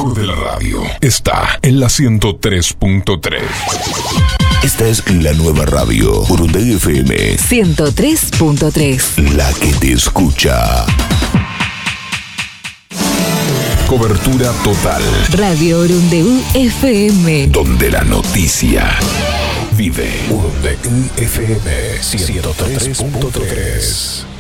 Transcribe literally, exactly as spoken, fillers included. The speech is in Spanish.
mejor de la radio está en la ciento tres punto tres. Esta es la nueva radio, Urunday F M ciento tres punto tres. La que te escucha. Cobertura total. Radio Urunday F M. Donde la noticia vive. Urunday F M ciento tres punto tres.